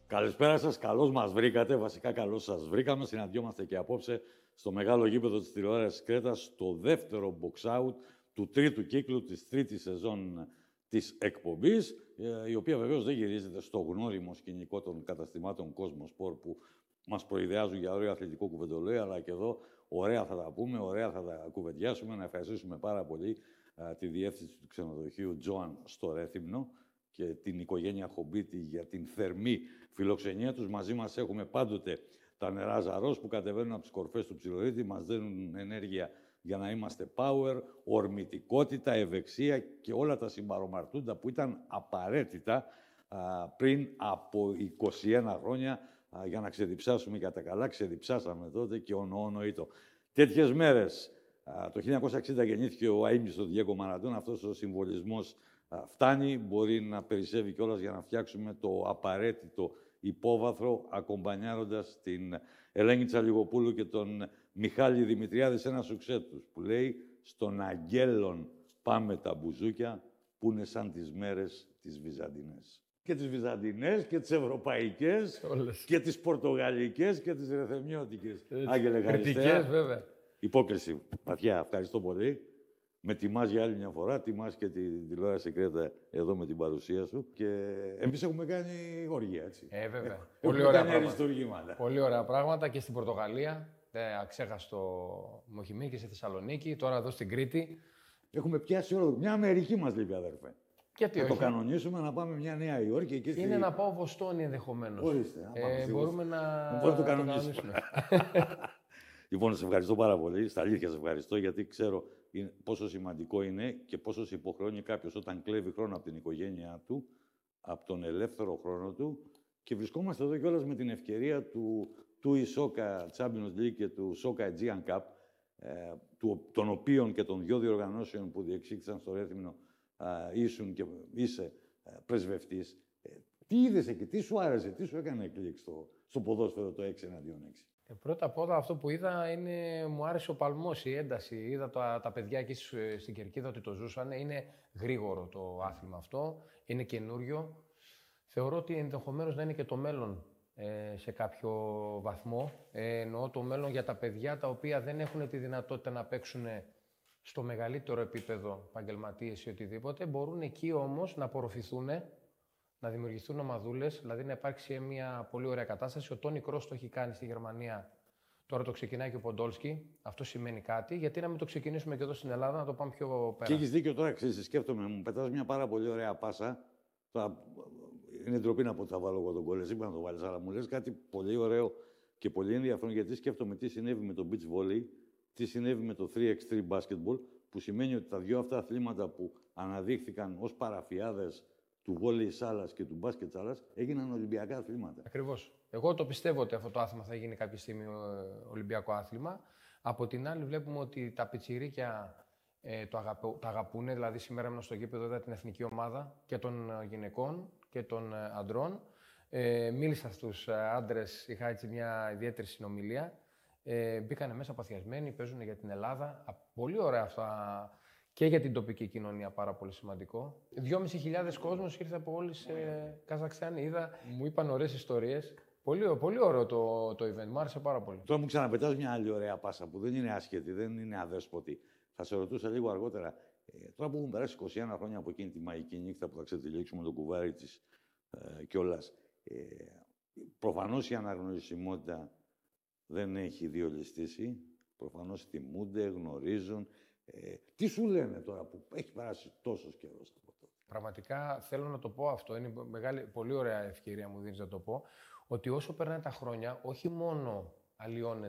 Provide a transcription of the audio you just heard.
Καλησπέρα σας, καλώς μας βρήκατε, βασικά καλώς σας βρήκαμε. Συναντιόμαστε και απόψε στο μεγάλο γήπεδο της τηλεόρασης Κρέτας, στο δεύτερο box out του τρίτου κύκλου της τρίτης σεζόν της εκπομπής, η οποία βεβαίως δεν γυρίζεται στο γνώριμο σκηνικό των καταστημάτων Cosmosport που μας προειδεάζουν για ωραίο αθλητικό κουβεντολόι, αλλά και εδώ ωραία θα τα πούμε, ωραία θα τα κουβεντιάσουμε. Να ευχαριστήσουμε πάρα πολύ τη διεύθυνση του ξενοδοχείου Τζόαν στο Ρέθυμνο και την οικογένεια Χομπίτη για την θερμή φιλοξενία τους. Μαζί μας έχουμε πάντοτε τα νερά Ζαρός που κατεβαίνουν από τις κορφές του Ψιλορίτη, μας δίνουν ενέργεια για να είμαστε power, ορμητικότητα, ευεξία και όλα τα συμπαρομαρτούντα που ήταν απαραίτητα πριν από 21 χρόνια για να ξεδιψάσουμε για τα καλά. Ξεδιψάσαμε τότε και ονοήτο. Τέτοιες μέρες, το 1960 γεννήθηκε ο αείμνηστος Διέγκο Μαραντόνα. Αυτός ο συμβολισμός φτάνει, μπορεί να περισσεύει κιόλας για να φτιάξουμε το απαραίτητο υπόβαθρο, ακομπανιάροντας την Ελένη Τσαλιγοπούλου και τον Μιχάλη Δημητριάδη σε ένα σουξέ τους, που λέει «Στον αγγέλων πάμε τα μπουζούκια, που είναι σαν τις μέρες τις Βυζαντινές». Και τις Βυζαντινές και τις Ευρωπαϊκές και τις Πορτογαλικές και τις Ρεθεμιώτικες. Άγγελε, κριτικές, βέβαια. Υπόκριση. Βαθιά, ευχαριστώ πολύ. Με τιμάς για άλλη μια φορά, τιμάς και την τηλεόραση Κρέτα εδώ με την παρουσία σου. Και εμείς έχουμε κάνει όργια, έτσι. Βέβαια. Πολύ ωραία πράγματα. Πολύ ωραία πράγματα και στην Πορτογαλία. Αξέχαστο Μοχημί και στη Θεσσαλονίκη, τώρα εδώ στην Κρήτη. Έχουμε πιάσει όλο. Μια Αμερική μας λείπει, αδερφέ. Γιατί θα το κανονίσουμε να πάμε μια Νέα Υόρκη. Εκεί είναι να πάω Βοστόνη ενδεχομένως. Ορίστε. Μπορούμε να το κανονίσουμε. Λοιπόν, σε ευχαριστώ πάρα πολύ. Στα αλήθεια σε ευχαριστώ, γιατί ξέρω πόσο σημαντικό είναι και πόσο σε υποχρεώνει κάποιος όταν κλέβει χρόνο από την οικογένειά του, από τον ελεύθερο χρόνο του. Και βρισκόμαστε εδώ κιόλας με την ευκαιρία του ISOCA Champions League και του SOCA Aegean Cup, των οποίων και των δύο διοργανώσεων που διεξήχθησαν στο Ρέθυμνο ήσουν και είσαι πρεσβευτής. Τι είδες εκεί, τι σου άρεσε, τι σου έκανε κλικ στο ποδόσφαιρο το 6-1-2-6. Πρώτα απ' όλα αυτό που είδα μου άρεσε ο παλμός, η ένταση. Είδα τα παιδιά εκεί στην κερκίδα ότι το ζούσαν. Είναι γρήγορο το άθλημα αυτό, είναι καινούριο. Θεωρώ ότι ενδεχομένως να είναι και το μέλλον σε κάποιο βαθμό. Εννοώ το μέλλον για τα παιδιά τα οποία δεν έχουν τη δυνατότητα να παίξουν στο μεγαλύτερο επίπεδο επαγγελματίες ή οτιδήποτε. Μπορούν εκεί όμως να απορροφηθούν, να δημιουργηθούν ομαδούλες, δηλαδή να υπάρξει μια πολύ ωραία κατάσταση. Ο Τόνι Κρός το έχει κάνει στη Γερμανία, τώρα το ξεκινάει και ο Ποντόλσκι. Αυτό σημαίνει κάτι. Γιατί να μην το ξεκινήσουμε και εδώ στην Ελλάδα, να το πάμε πιο πέρα. Και έχεις δίκιο τώρα, ξέρεις, σκέφτομαι, μου πετάς μια πάρα πολύ ωραία πάσα. Τώρα, είναι ντροπή να πω ότι θα βάλω εγώ τον κόλλο, εσύ να το βάλεις, αλλά μου λες κάτι πολύ ωραίο και πολύ ενδιαφέρον, γιατί σκέφτομαι τι συνέβη με το beach volley, τι συνέβη με το 3x3 basketball, που σημαίνει ότι τα δύο αυτά αθλήματα που αναδείχθηκαν ως παραφιάδες του βόλεϊ σάλας και του μπάσκετ σάλας έγιναν Ολυμπιακά αθλήματα. Ακριβώς. Εγώ το πιστεύω ότι αυτό το άθλημα θα γίνει κάποια στιγμή Ολυμπιακό άθλημα. Από την άλλη, βλέπουμε ότι τα πιτσιρίκια το αγαπούν. Δηλαδή, σήμερα ήμουν στο γήπεδο, είδα την εθνική ομάδα και των γυναικών και των αντρών. Μίλησα στους άντρες, είχα έτσι μια ιδιαίτερη συνομιλία. Μπήκανε μέσα παθιασμένοι, παίζουν για την Ελλάδα. Πολύ ωραία αυτά. Και για την τοπική κοινωνία πάρα πολύ σημαντικό. 2.500 κόσμος ήρθε από όλες Καζακστάνη. Είδα, μου είπαν ωραίες ιστορίες. Πολύ ωραίο το event, μου άρεσε πάρα πολύ. Τώρα μου ξαναπετάς μια άλλη ωραία πάσα που δεν είναι άσχετη, δεν είναι αδέσποτη. Θα σε ρωτούσα λίγο αργότερα. Τώρα που έχουν περάσει 21 χρόνια από εκείνη τη μαγική νύχτα που θα ξετυλίξουμε το κουβάρι της κιόλας. Προφανώς η αναγνωρισιμότητα δεν έχει διολιστήσει. Προφανώς τιμούνται, γνωρίζουν. Τι σου λένε τώρα που έχει περάσει τόσος καιρός από αυτό. Πραγματικά θέλω να το πω αυτό. Είναι πολύ ωραία ευκαιρία μου δίνεις να το πω. Ότι όσο περνάνε τα χρόνια, όχι μόνο αλλοιώνεται